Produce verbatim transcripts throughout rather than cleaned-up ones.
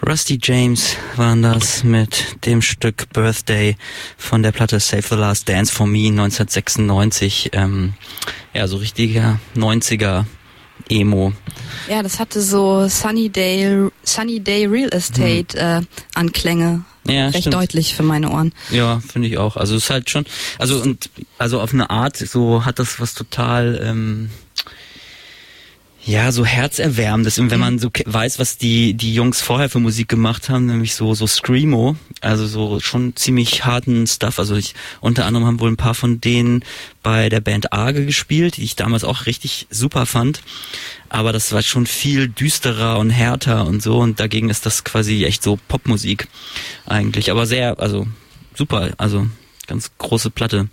Rusty James waren das mit dem Stück Birthday von der Platte Save the Last Dance for Me neunzehnhundertsechsundneunzig. Ähm, ja, so richtiger neunziger Emo. Ja, das hatte so Sunny Day, Sunny Day Real Estate hm. äh, Anklänge. Ja, recht stimmt. Deutlich für meine Ohren. Ja, finde ich auch. Also es ist halt schon, also und also auf eine Art so hat das was total ähm, ja, so herzerwärmendes, wenn man so weiß, was die die Jungs vorher für Musik gemacht haben, nämlich so so Screamo, also so schon ziemlich harten Stuff. Also ich unter anderem haben wohl ein paar von denen bei der Band Arge gespielt, die ich damals auch richtig super fand. Aber das war schon viel düsterer und härter und so, und dagegen ist das quasi echt so Popmusik eigentlich. Aber sehr, also super, also ganz große Platte.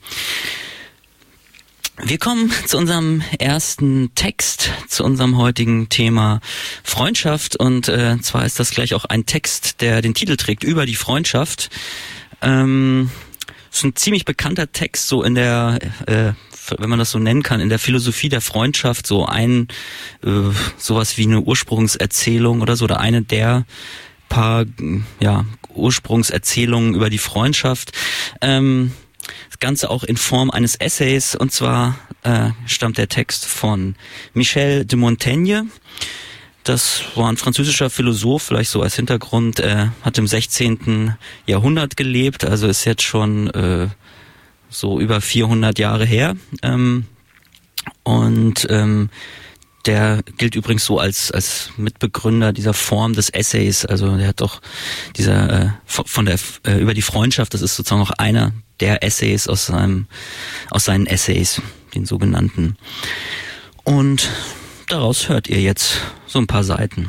Wir kommen zu unserem ersten Text, zu unserem heutigen Thema Freundschaft, und äh, zwar ist das gleich auch ein Text, der den Titel trägt, Über die Freundschaft. Ähm, ist ein ziemlich bekannter Text, so in der, äh, wenn man das so nennen kann, in der Philosophie der Freundschaft, so ein, äh, sowas wie eine Ursprungserzählung oder so, oder eine der paar, ja, Ursprungserzählungen über die Freundschaft. Ähm, Das Ganze auch in Form eines Essays, und zwar äh, stammt der Text von Michel de Montaigne. Das war ein französischer Philosoph, vielleicht so als Hintergrund, äh, hat im sechzehnten Jahrhundert gelebt, also ist jetzt schon äh, so über vierhundert Jahre her. Ähm, und ähm, der gilt übrigens so als als Mitbegründer dieser Form des Essays. Also der hat doch dieser äh, von der äh, über die Freundschaft, das ist sozusagen auch einer der Essays aus seinem aus seinen Essays, den sogenannten. Und daraus hört ihr jetzt so ein paar Seiten.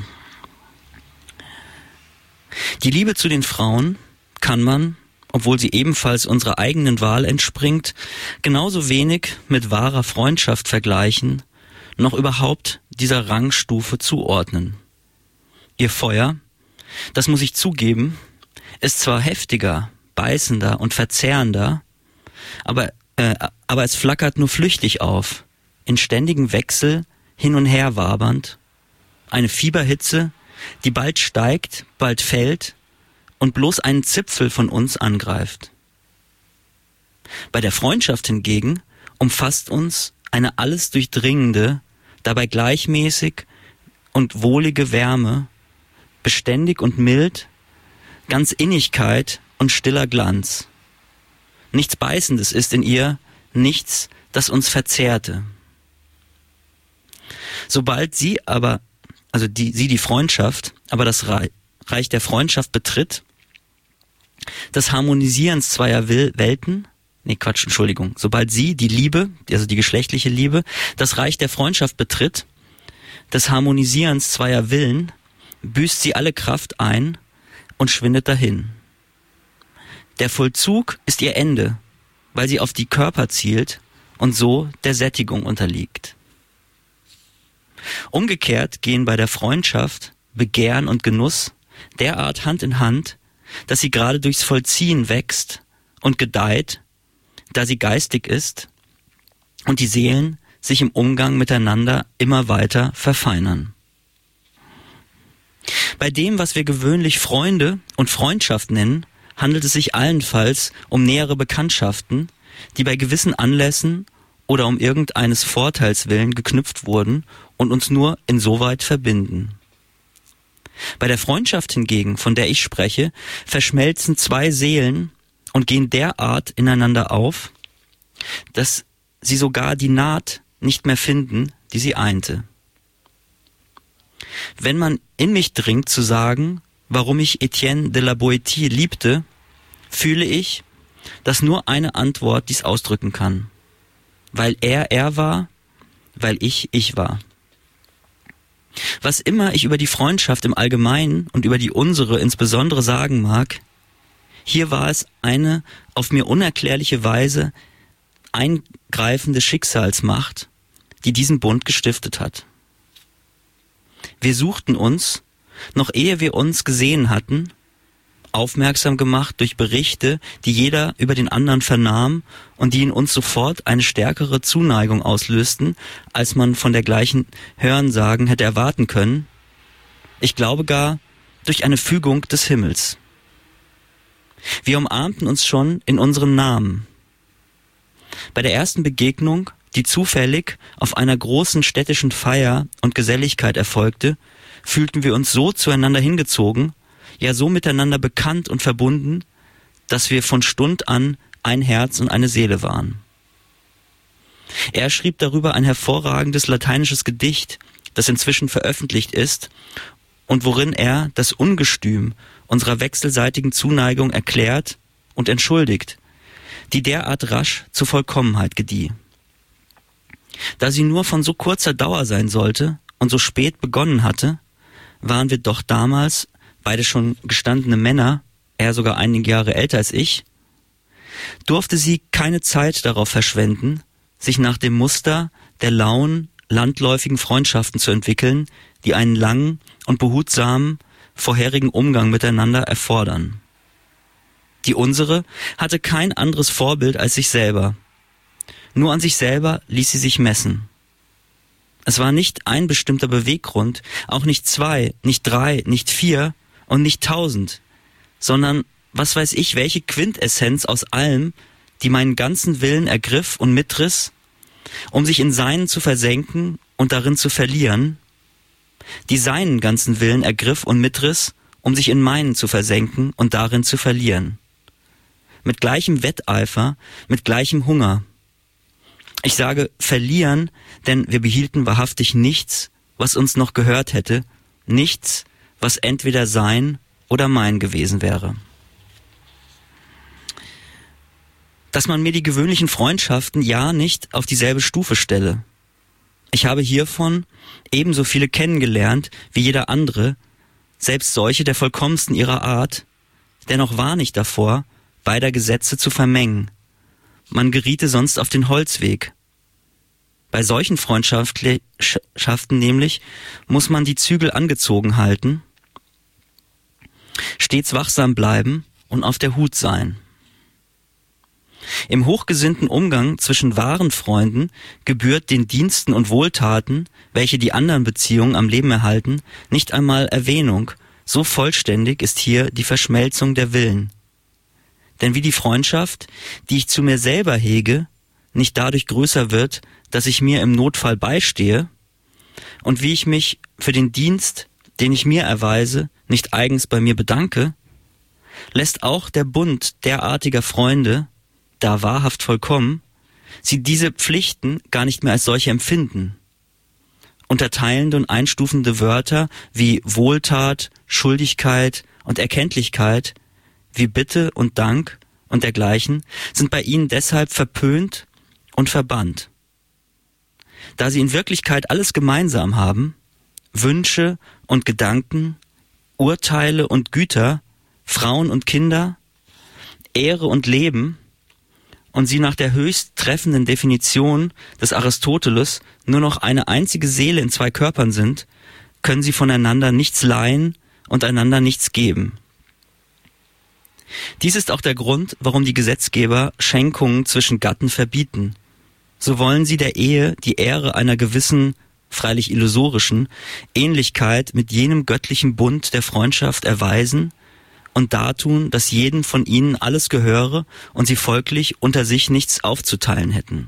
Die Liebe zu den Frauen kann man, obwohl sie ebenfalls unserer eigenen Wahl entspringt, genauso wenig mit wahrer Freundschaft vergleichen, noch überhaupt dieser Rangstufe zuordnen. Ihr Feuer, das muss ich zugeben, ist zwar heftiger, beißender und verzehrender, aber, äh, aber es flackert nur flüchtig auf, in ständigem Wechsel hin und her wabernd. Eine Fieberhitze, die bald steigt, bald fällt und bloß einen Zipfel von uns angreift. Bei der Freundschaft hingegen umfasst uns eine alles durchdringende, dabei gleichmäßig und wohlige Wärme, beständig und mild, ganz Innigkeit und stiller Glanz. Nichts Beißendes ist in ihr, nichts, das uns verzehrte. Sobald sie aber, also die, sie die Freundschaft, aber das Reich der Freundschaft betritt, des Harmonisierens zweier Welten, nee, Quatsch, Entschuldigung, sobald sie die Liebe, also die geschlechtliche Liebe, das Reich der Freundschaft betritt, des Harmonisierens zweier Willen, büßt sie alle Kraft ein und schwindet dahin. Der Vollzug ist ihr Ende, weil sie auf die Körper zielt und so der Sättigung unterliegt. Umgekehrt gehen bei der Freundschaft Begehren und Genuss derart Hand in Hand, dass sie gerade durchs Vollziehen wächst und gedeiht, da sie geistig ist und die Seelen sich im Umgang miteinander immer weiter verfeinern. Bei dem, was wir gewöhnlich Freunde und Freundschaft nennen, handelt es sich allenfalls um nähere Bekanntschaften, die bei gewissen Anlässen oder um irgendeines Vorteils willen geknüpft wurden und uns nur insoweit verbinden. Bei der Freundschaft hingegen, von der ich spreche, verschmelzen zwei Seelen und gehen derart ineinander auf, dass sie sogar die Naht nicht mehr finden, die sie einte. Wenn man in mich dringt zu sagen, warum ich Etienne de la Boétie liebte, fühle ich, dass nur eine Antwort dies ausdrücken kann. Weil er er war, weil ich ich war. Was immer ich über die Freundschaft im Allgemeinen und über die unsere insbesondere sagen mag, hier war es eine auf mir unerklärliche Weise eingreifende Schicksalsmacht, die diesen Bund gestiftet hat. Wir suchten uns, noch ehe wir uns gesehen hatten, aufmerksam gemacht durch Berichte, die jeder über den anderen vernahm und die in uns sofort eine stärkere Zuneigung auslösten, als man von der gleichen Hörensagen hätte erwarten können. Ich glaube gar, durch eine Fügung des Himmels. Wir umarmten uns schon in unserem Namen. Bei der ersten Begegnung, die zufällig auf einer großen städtischen Feier und Geselligkeit erfolgte, fühlten wir uns so zueinander hingezogen, ja so miteinander bekannt und verbunden, dass wir von Stund an ein Herz und eine Seele waren. Er schrieb darüber ein hervorragendes lateinisches Gedicht, das inzwischen veröffentlicht ist und worin er das Ungestüm unserer wechselseitigen Zuneigung erklärt und entschuldigt, die derart rasch zur Vollkommenheit gedieh. Da sie nur von so kurzer Dauer sein sollte und so spät begonnen hatte, waren wir doch damals, beide schon gestandene Männer, er sogar einige Jahre älter als ich, durfte sie keine Zeit darauf verschwenden, sich nach dem Muster der lauen, landläufigen Freundschaften zu entwickeln, die einen langen und behutsamen vorherigen Umgang miteinander erfordern. Die unsere hatte kein anderes Vorbild als sich selber. Nur an sich selber ließ sie sich messen. Es war nicht ein bestimmter Beweggrund, auch nicht zwei, nicht drei, nicht vier und nicht tausend, sondern was weiß ich, welche Quintessenz aus allem, die meinen ganzen Willen ergriff und mitriss, um sich in seinen zu versenken und darin zu verlieren, die seinen ganzen Willen ergriff und mitriss, um sich in meinen zu versenken und darin zu verlieren. Mit gleichem Wetteifer, mit gleichem Hunger. Ich sage verlieren, denn wir behielten wahrhaftig nichts, was uns noch gehört hätte, nichts, was entweder sein oder mein gewesen wäre. Dass man mir die gewöhnlichen Freundschaften ja nicht auf dieselbe Stufe stelle. Ich habe hiervon ebenso viele kennengelernt wie jeder andere, selbst solche der vollkommensten ihrer Art, dennoch war nicht davor, beider Gesetze zu vermengen. Man geriete sonst auf den Holzweg. Bei solchen Freundschaften nämlich muss man die Zügel angezogen halten, stets wachsam bleiben und auf der Hut sein. Im hochgesinnten Umgang zwischen wahren Freunden gebührt den Diensten und Wohltaten, welche die anderen Beziehungen am Leben erhalten, nicht einmal Erwähnung, so vollständig ist hier die Verschmelzung der Willen. Denn wie die Freundschaft, die ich zu mir selber hege, nicht dadurch größer wird, dass ich mir im Notfall beistehe, und wie ich mich für den Dienst, den ich mir erweise, nicht eigens bei mir bedanke, lässt auch der Bund derartiger Freunde, da wahrhaft vollkommen, sie diese Pflichten gar nicht mehr als solche empfinden. Unterteilende und einstufende Wörter wie Wohltat, Schuldigkeit und Erkenntlichkeit, wie Bitte und Dank und dergleichen, sind bei ihnen deshalb verpönt und verbannt. Da sie in Wirklichkeit alles gemeinsam haben, Wünsche und Gedanken, Urteile und Güter, Frauen und Kinder, Ehre und Leben, und sie nach der höchst treffenden Definition des Aristoteles nur noch eine einzige Seele in zwei Körpern sind, können sie voneinander nichts leihen und einander nichts geben. Dies ist auch der Grund, warum die Gesetzgeber Schenkungen zwischen Gatten verbieten. So wollen sie der Ehe die Ehre einer gewissen, freilich illusorischen, Ähnlichkeit mit jenem göttlichen Bund der Freundschaft erweisen und dartun, dass jedem von ihnen alles gehöre und sie folglich unter sich nichts aufzuteilen hätten.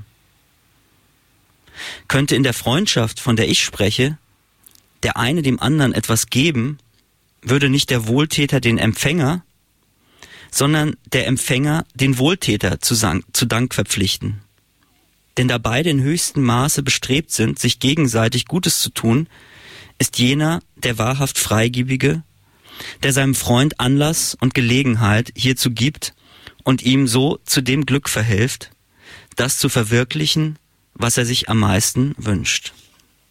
Könnte in der Freundschaft, von der ich spreche, der eine dem anderen etwas geben, würde nicht der Wohltäter den Empfänger, sondern der Empfänger den Wohltäter zu, Sang- zu Dank verpflichten. Denn da beide in höchstem Maße bestrebt sind, sich gegenseitig Gutes zu tun, ist jener der wahrhaft Freigebige, der seinem Freund Anlass und Gelegenheit hierzu gibt und ihm so zu dem Glück verhilft, das zu verwirklichen, was er sich am meisten wünscht.